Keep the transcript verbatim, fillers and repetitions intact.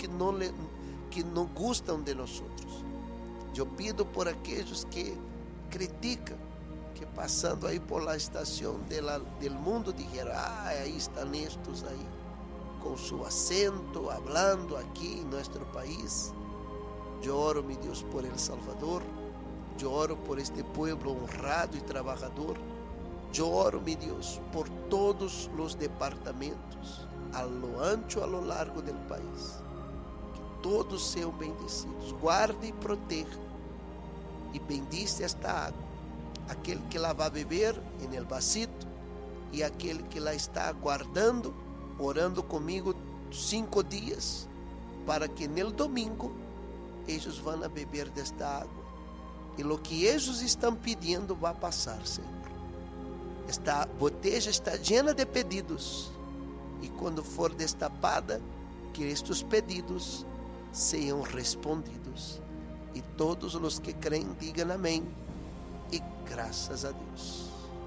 que não, le, que não gostam de nós. Eu pido por aqueles que criticam, que passando aí por la estação do mundo, dijeron, ah, aí estão estes aí, com seu acento, falando aqui em nosso país. Eu oro, meu Deus, por El Salvador. Eu oro por este pueblo honrado e trabalhador. Eu oro, meu Deus, por todos os departamentos, a lo ancho, a lo largo do país. Que todos sejam bendecidos. Guarde e proteja. E bendice esta água. Aquele que la vai beber em el vasito e aquele que la está guardando, orando comigo cinco dias, para que no domingo eles vão a beber desta água. E o que eles estão pedindo vai passar, Senhor. Esta botella está llena de pedidos. E quando for destapada, que estes pedidos sejam respondidos. E todos os que creem digam amém. E graças a Deus.